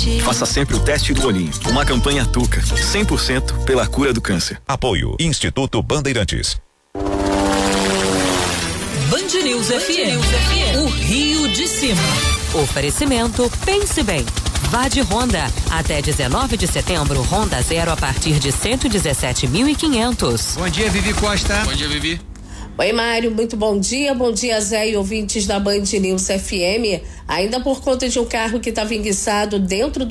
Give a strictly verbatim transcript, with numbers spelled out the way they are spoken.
gente. Faça sempre o teste do olhinho. Uma campanha Tuca, cem por cento pela cura do câncer. Apoio Instituto Bandeirantes. Band News F M, o Rio de Cima. Oferecimento Pense Bem. Vá de Honda. Até dezenove de setembro, Honda Zero a partir de cento e dezessete mil e quinhentos. Bom dia, Vivi Costa. Bom dia, Vivi. Oi, Mário, muito bom dia. Bom dia, Zé e ouvintes da Band News F M. Ainda por conta de um carro que estava enguiçado dentro do